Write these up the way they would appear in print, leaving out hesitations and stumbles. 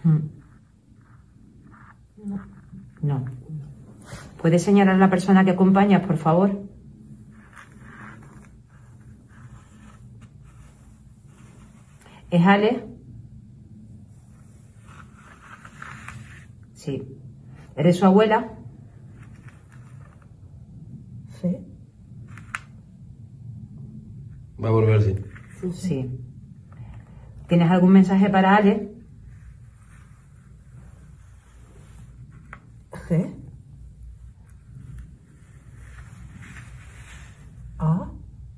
No. ¿Puedes señalar a la persona que acompañas, por favor? ¿Es Ale? Sí. ¿Eres su abuela? Sí. Va a volver, sí. Sí. ¿Tienes algún mensaje para Ale? G. A.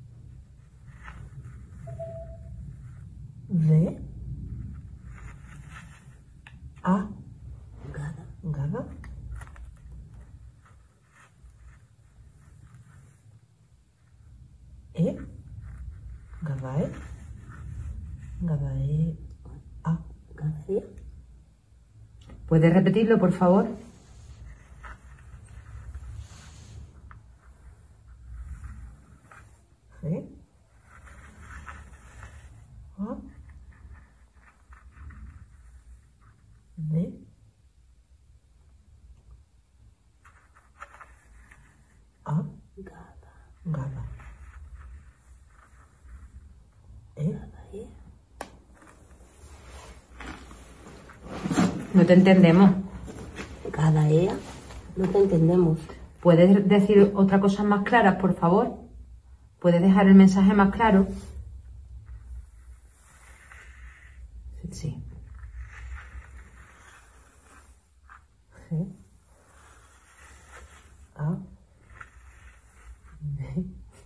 D. A. Gada. E. Gadae. Gadae. A. Gadae. ¿Puedes repetirlo, por favor? G. A. D. A. Gada. E. No te entendemos. Gadaea, no te entendemos. ¿Puedes decir otra cosa más claras, por favor? ¿Puedes dejar el mensaje más claro? Sí. G. A. D.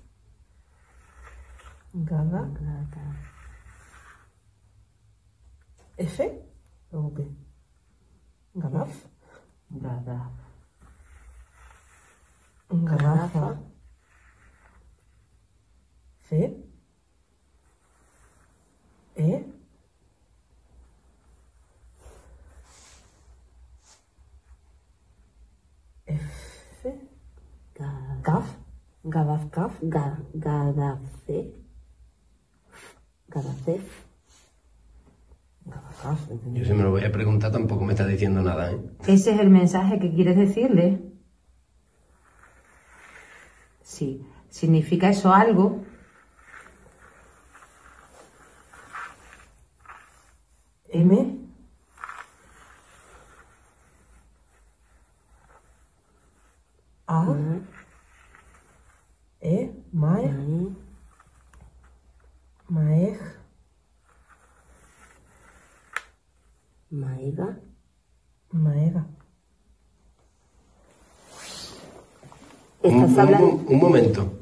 Gada. F. Luego P. Gadaf. Gada. Garrafa. C. E. F. Gaf. Gadaf Gaf. Gadafe. Gadafe. Gadaf. Yo si me lo voy a preguntar tampoco me está diciendo nada, ¿eh? ¿Ese es el mensaje que quieres decirle? Sí. ¿Significa eso algo? M. A. E. Mae. Maeg. Maega. Maega. Estás hablando. Un momento.